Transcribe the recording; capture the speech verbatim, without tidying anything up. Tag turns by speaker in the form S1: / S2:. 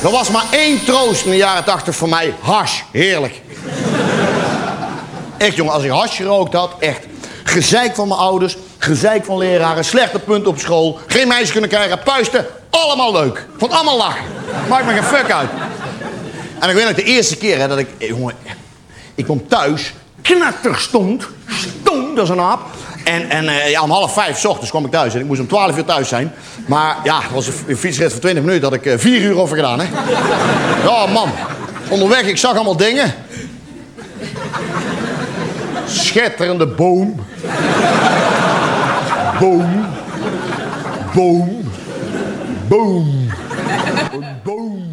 S1: Er was maar één troost in de jaren tachtig voor mij. Hash. Heerlijk. Echt, jongen, als ik hash gerookt had, echt. Gezeik van mijn ouders, gezeik van leraren, slechte punten op school, geen meisjes kunnen krijgen, puisten, allemaal leuk. Vond allemaal lachen. Maakt me geen fuck uit. En ik weet nog de eerste keer hè, dat ik, jongen, ik kwam thuis, knatterstond, stond als een aap. En, en uh, ja, om half vijf 's ochtends kwam ik thuis en ik moest om twaalf uur thuis zijn. Maar ja, het was een fietsrit van twintig minuten, had ik uh, vier uur over gedaan, hè. Ja, man. Onderweg, ik zag allemaal dingen. Schitterende boom. Boom. Boom. Boom. Boom.